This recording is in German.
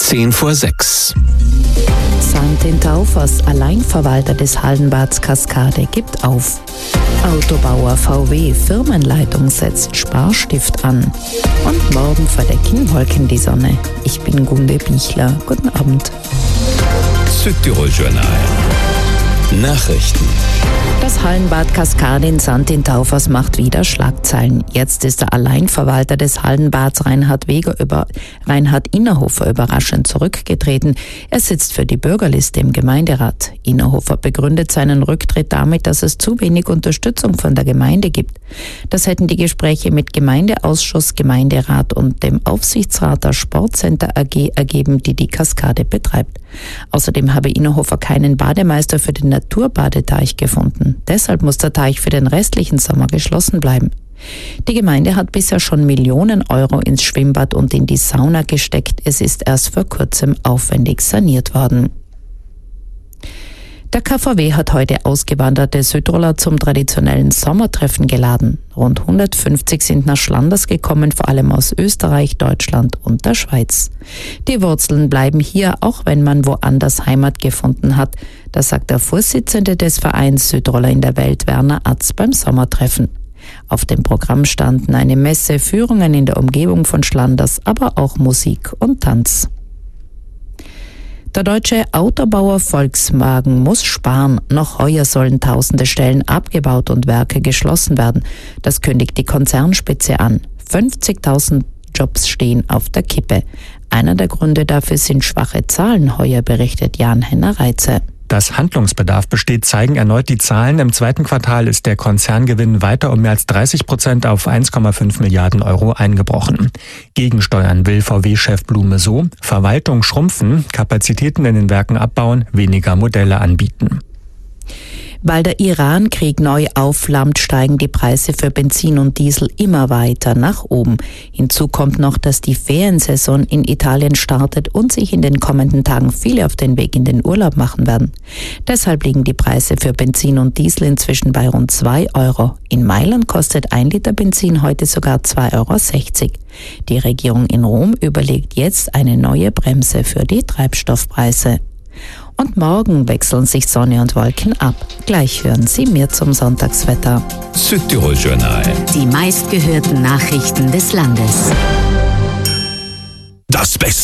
5:10. Santin Taufers, Alleinverwalter des Hallenbads Kaskade, gibt auf. Autobauer VW Firmenleitung setzt Sparstift an. Und morgen verdecken Wolken die Sonne. Ich bin Gunde Bichler. Guten Abend. Südtirol Journal. Nachrichten. Das Hallenbad Kaskade in Santin Taufers macht wieder Schlagzeilen. Jetzt ist der Alleinverwalter des Hallenbads Reinhard Innerhofer überraschend zurückgetreten. Er sitzt für die Bürgerliste im Gemeinderat. Innerhofer begründet seinen Rücktritt damit, dass es zu wenig Unterstützung von der Gemeinde gibt. Das hätten die Gespräche mit Gemeindeausschuss, Gemeinderat und dem Aufsichtsrat der Sportcenter AG ergeben, die die Kaskade betreibt. Außerdem habe Innerhofer keinen Bademeister für den Naturbadeteich gefunden. Deshalb muss der Teich für den restlichen Sommer geschlossen bleiben. Die Gemeinde hat bisher schon Millionen Euro ins Schwimmbad und in die Sauna gesteckt. Es ist erst vor kurzem aufwendig saniert worden. Der KVW hat heute ausgewanderte Südtiroler zum traditionellen Sommertreffen geladen. Rund 150 sind nach Schlanders gekommen, vor allem aus Österreich, Deutschland und der Schweiz. Die Wurzeln bleiben hier, auch wenn man woanders Heimat gefunden hat. Das sagt der Vorsitzende des Vereins Südtiroler in der Welt, Werner Atz, beim Sommertreffen. Auf dem Programm standen eine Messe, Führungen in der Umgebung von Schlanders, aber auch Musik und Tanz. Der deutsche Autobauer Volkswagen muss sparen. Noch heuer sollen tausende Stellen abgebaut und Werke geschlossen werden. Das kündigt die Konzernspitze an. 50.000 Jobs stehen auf der Kippe. Einer der Gründe dafür sind schwache Zahlen heuer, berichtet Jan-Henner Reitze. Dass Handlungsbedarf besteht, zeigen erneut die Zahlen. Im zweiten Quartal ist der Konzerngewinn weiter um mehr als 30% auf 1,5 Milliarden Euro eingebrochen. Gegensteuern will VW-Chef Blume so: Verwaltung schrumpfen, Kapazitäten in den Werken abbauen, weniger Modelle anbieten. Weil der Iran-Krieg neu aufflammt, steigen die Preise für Benzin und Diesel immer weiter nach oben. Hinzu kommt noch, dass die Feriensaison in Italien startet und sich in den kommenden Tagen viele auf den Weg in den Urlaub machen werden. Deshalb liegen die Preise für Benzin und Diesel inzwischen bei rund 2 Euro. In Mailand kostet 1 Liter Benzin heute sogar 2,60 Euro. Die Regierung in Rom überlegt jetzt eine neue Bremse für die Treibstoffpreise. Und morgen wechseln sich Sonne und Wolken ab. Gleich hören Sie mehr zum Sonntagswetter. Südtirol Journal. Die meistgehörten Nachrichten des Landes. Das Beste